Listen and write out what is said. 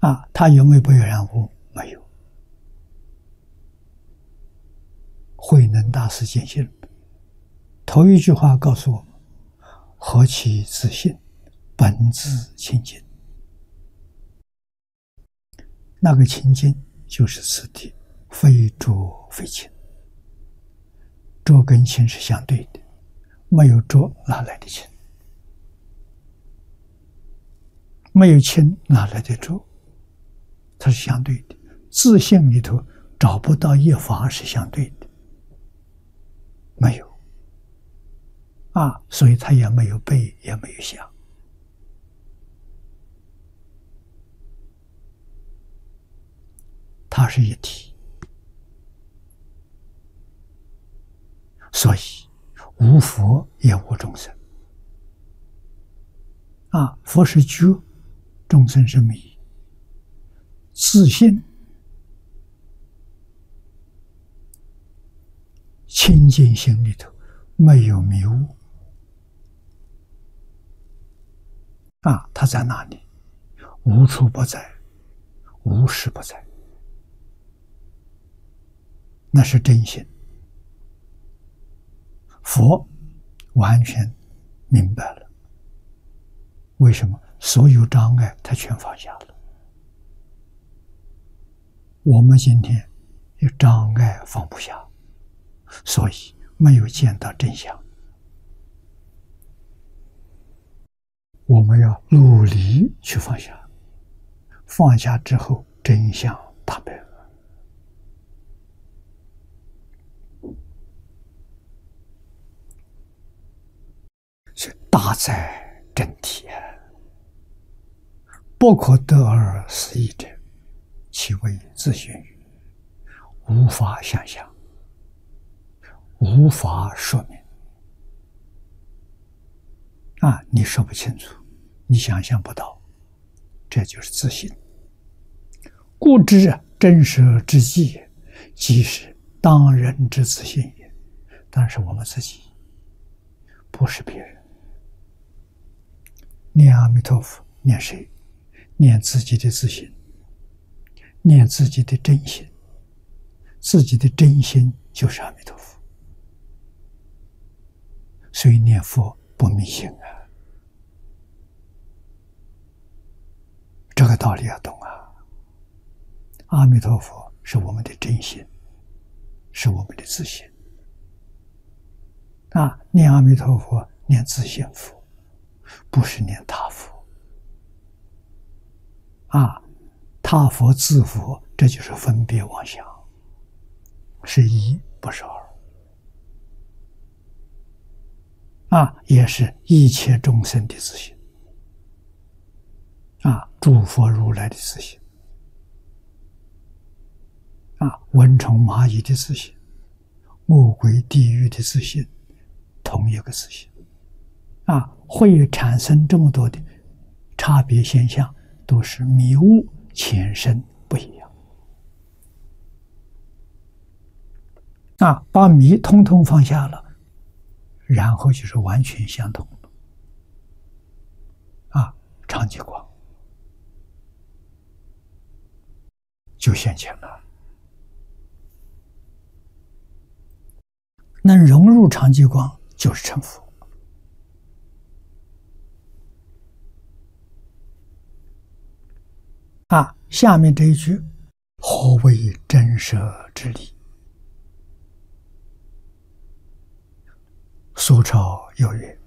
他有没有不有染污？没有。慧能大师见性头一句话告诉我们：何其自信，本自清净。那个清净就是此地，非浊非清。浊跟清是相对的，没有浊哪来的清？没有清哪来的浊？它是相对的。自性里头找不到一法是相对的，没有所以它也没有背，也没有相。它是一体，所以无佛也无众生。佛是觉，众生是迷。自信清净心里头没有迷雾它在哪里？无处不在，无时不在，那是真心。佛完全明白了，为什么所有障碍他全放下了？我们今天有障碍放不下，所以没有见到真相。我们要努力去放下，放下之后真相大白了。是大在真谛不可得而思议者，其为自性语，无法想象，无法说明你说不清楚，你想象不到，这就是自性。故知真实之际，即是当人之自性也。当然是我们自己，不是别人。念阿弥陀佛，念谁？念自己的自性，念自己的真心。自己的真心就是阿弥陀佛。所以念佛不迷信这个道理要懂阿弥陀佛是我们的真心，是我们的自信念阿弥陀佛，念自性佛，不是念他佛他佛自佛，这就是分别妄想，是一不是二也是一切众生的自性诸佛如来的自性蚊虫蚂蚁的自性，魔鬼地狱的自性，同一个自性会产生这么多的差别现象，都是迷雾前身不一样把迷通通放下了，然后就是完全相同常寂光就现前了。能融入常寂光就是成佛下面这一句何为真实之理？苏超有曰：